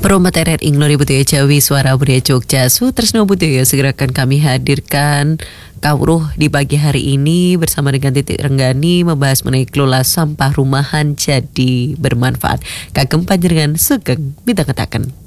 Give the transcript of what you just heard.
Perumat RRI Nglori Budaya Jawi Suara Budaya Jogja Sutresno Budaya segera akan kami hadirkan kawruh di pagi hari ini bersama dengan Titik Renggani membahas mengenai kelola sampah rumahan jadi bermanfaat. Kagem panjenengan sugeng minta katakan.